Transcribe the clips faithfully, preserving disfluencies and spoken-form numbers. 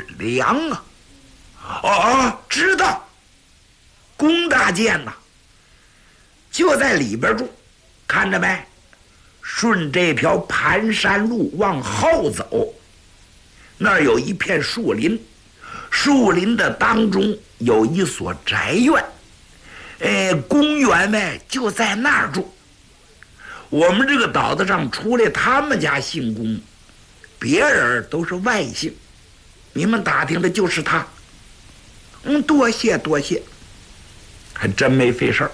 良啊！哦哦，知道，龚大监呐、啊，就在里边住，看着没？顺这条盘山路往后走，那儿有一片树林，树林的当中有一所宅院，呃，公园呢就在那儿住。我们这个岛子上，除了他们家姓龚，别人都是外姓。你们打听的就是他。嗯，多谢多谢，还真没费事儿。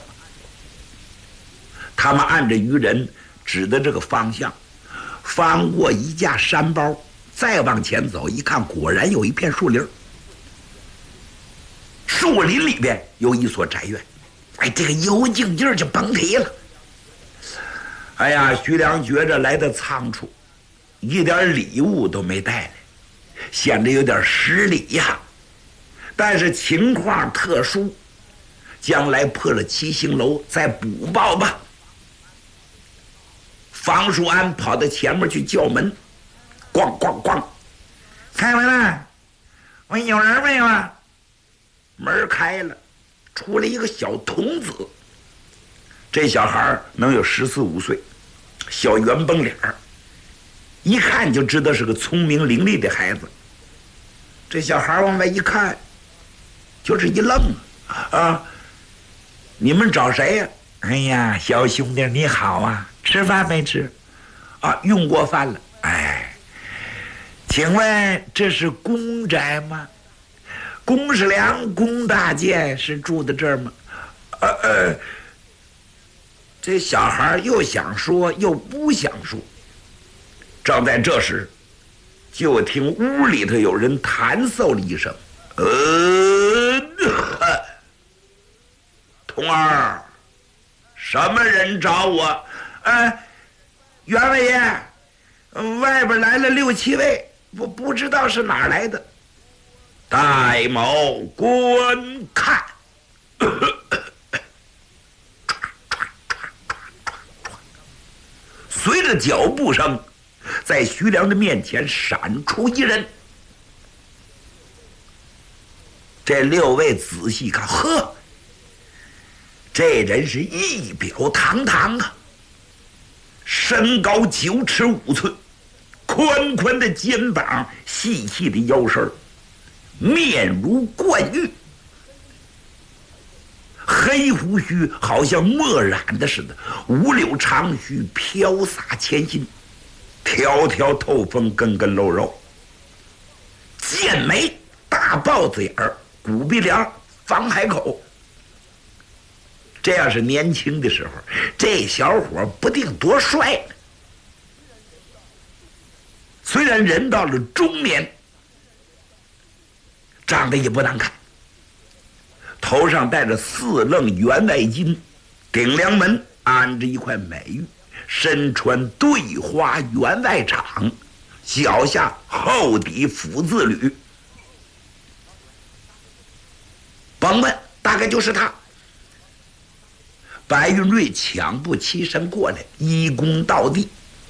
他们按着渔人指的这个方向，翻过一架山包，再往前走，一看，果然有一片树林。树林里边有一所宅院，哎，这个幽静劲儿就甭提了。哎呀，徐良觉着来的仓促，一点礼物都没带来，显得有点失礼呀。但是情况特殊，将来破了七星楼再补报吧。房叔安跑到前面去叫门，咣咣咣，开门了，我有人没有啊？门开了，出来一个小童子。这小孩能有十四五岁，小圆绷脸儿，一看就知道是个聪明伶俐的孩子。这小孩往外一看，就是一愣啊！你们找谁呀、啊？哎呀，小兄弟你好啊，吃饭没吃？啊，用过饭了。哎，请问这是龚宅吗？龚世良、龚大监是住的这儿吗？呃呃，这小孩又想说又不想说。正在这时，就听屋里头有人弹奏了一声：“呃，童儿，什么人找我？呃，员外爷，外边来了六七位，我不知道是哪儿来的。戴某观看。”随着脚步声，在徐良的面前闪出一人。这六位仔细看，呵，这人是仪表堂堂啊，身高九尺五寸，宽宽的肩膀，细细的腰身，面如冠玉，黑胡须好像墨染的似的，五柳长须飘洒前心，条条透风，根根露肉，剑眉，大豹子眼儿，骨鼻梁，方海口。这要是年轻的时候，这小伙不定多帅呢。虽然人到了中年，长得也不难看，头上戴着四楞员外巾，顶梁门安着一块美玉，身穿对花员外氅，脚下厚底斧子履。甭问，大概就是他。白云瑞抢步起身过来，一躬到地：“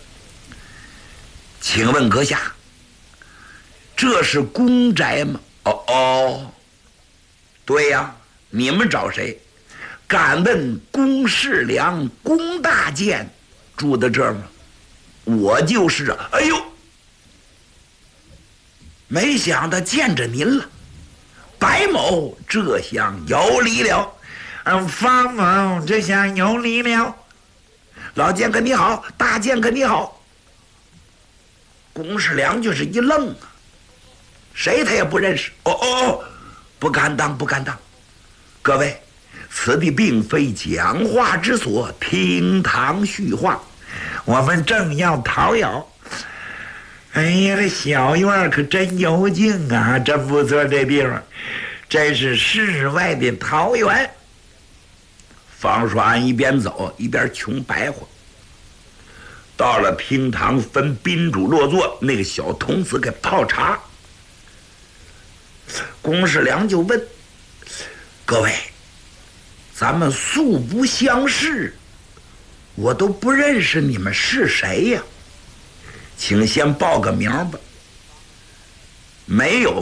请问阁下，这是龚宅吗？”“哦哦，对呀，你们找谁？敢问龚世良、龚大监住的这儿吗？”“我就是啊。”“哎呦，没想到见着您了，白某这厢有礼了。”“嗯，方某这厢有礼了。”“老剑客你好，大剑客你好。”龚世良就是一愣啊，谁他也不认识。“哦哦，不敢当，不敢当。各位，此地并非讲话之所，厅堂叙话，我们正要讨友。哎呀，这小院可真幽静啊，真不错，这地方真是世外的桃源。”方叔安一边走一边穷白话。到了厅堂，分宾主落座，那个小童子给泡茶。龚世良就问：“各位，咱们素不相识，我都不认识你们是谁呀？请先报个名吧。”没有